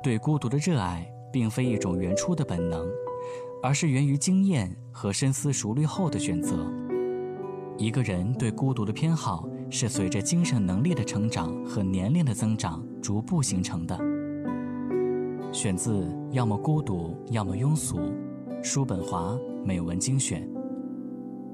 对孤独的热爱并非一种原初的本能，而是源于经验和深思熟虑后的选择。一个人对孤独的偏好是随着精神能力的成长和年龄的增长逐步形成的。选自《要么孤独，要么庸俗》，叔本华美文精选。